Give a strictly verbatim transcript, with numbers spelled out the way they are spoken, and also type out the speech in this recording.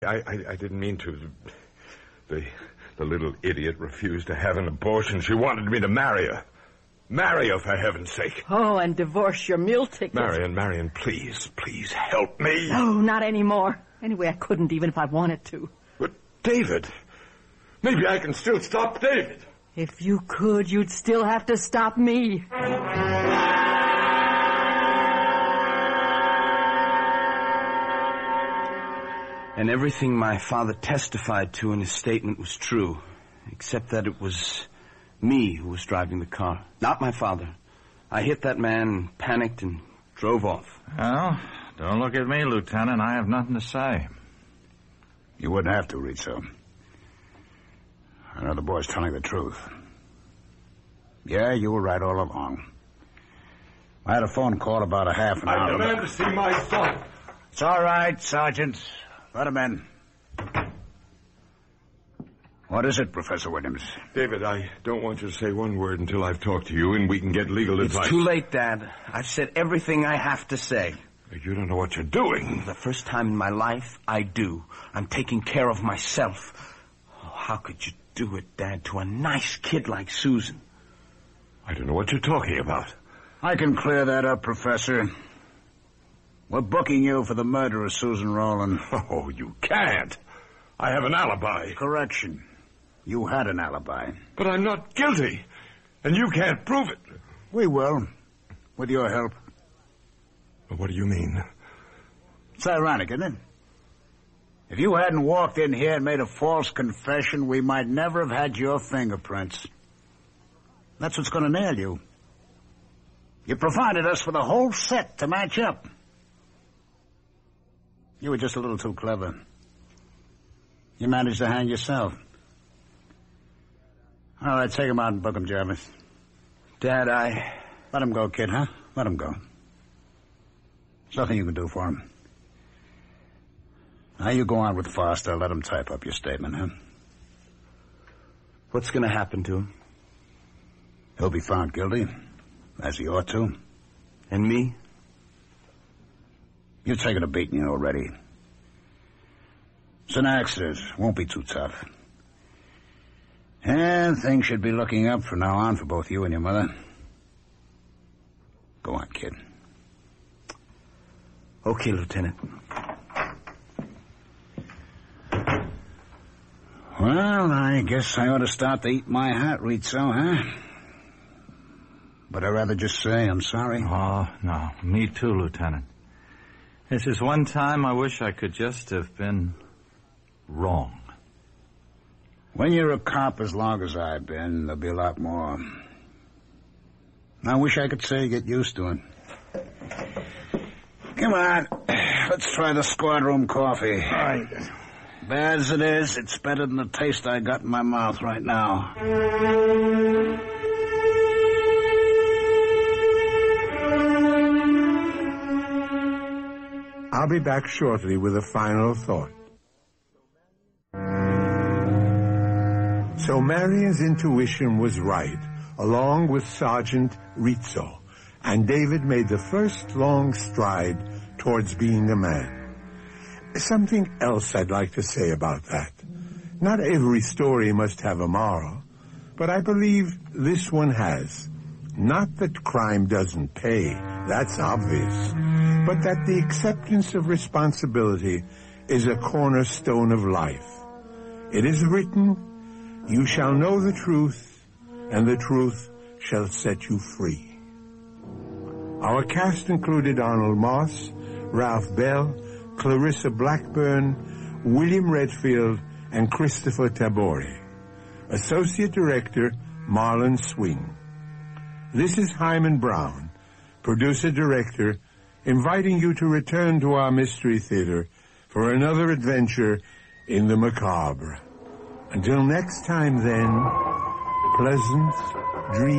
I, I, I didn't mean to. The, the little idiot refused to have an abortion. She wanted me to marry her. Marry her, for heaven's sake. Oh, and divorce your meal ticket. Marion, Marion, please, please help me. No, not anymore. Anyway, I couldn't even if I wanted to. But David, maybe I can still stop David. If you could, you'd still have to stop me. And everything my father testified to in his statement was true, except that it was me who was driving the car, not my father. I hit that man, panicked, and drove off. Well, don't look at me, Lieutenant. I have nothing to say. You wouldn't have to, Rizzo. I know the boy's telling the truth. Yeah, you were right all along. I had a phone call about a half an I hour I demand ago. to see my son. It's all right, Sergeant. Let him in. What is it, Professor Williams? David, I don't want you to say one word until I've talked to you and we can get legal It's advice. too late, Dad. I've said everything I have to say. You don't know what you're doing. For the first time in my life, I do. I'm taking care of myself. Oh, how could you do it, Dad, to a nice kid like Susan? I don't know what you're talking about. I can clear that up, Professor. We're booking you for the murder of Susan Rowland. Oh, you can't. I have an alibi. Correction. You had an alibi. But I'm not guilty. And you can't prove it. We will. With your help. What do you mean? It's ironic, isn't it? If you hadn't walked in here and made a false confession, we might never have had your fingerprints. That's what's going to nail you. You provided us with a whole set to match up. You were just a little too clever. You managed to hang yourself. All right, take him out and book him, Jarvis. Dad, I... Let him go, kid, huh? Let him go. There's nothing you can do for him. Now you go on with Foster. Let him type up your statement, huh? What's going to happen to him? He'll be found guilty, as he ought to. And me? You've taken a beating already. It's an accident. Won't be too tough. And things should be looking up from now on for both you and your mother. Go on, kid. Okay, Lieutenant. Well, I guess I ought to start to eat my hat, Rizzo, huh? But I'd rather just say I'm sorry. Oh, no. Me too, Lieutenant. This is one time I wish I could just have been wrong. When you're a cop as long as I've been, there'll be a lot more. I wish I could say get used to it. Come on. Let's try the squad room coffee. All right. Bad as it is, it's better than the taste I got in my mouth right now. I'll be back shortly with a final thought. So Marion's intuition was right, along with Sergeant Rizzo, and David made the first long stride towards being a man. Something else I'd like to say about that. Not every story must have a moral, but I believe this one has. Not that crime doesn't pay, that's obvious, but that the acceptance of responsibility is a cornerstone of life. It is written, "You shall know the truth, and the truth shall set you free." Our cast included Arnold Moss, Ralph Bell, Clarissa Blackburn, William Redfield, and Christopher Tabori. Associate Director, Marlon Swing. This is Hyman Brown, Producer-Director, inviting you to return to our Mystery Theater for another adventure in the macabre. Until next time, then, pleasant dreams.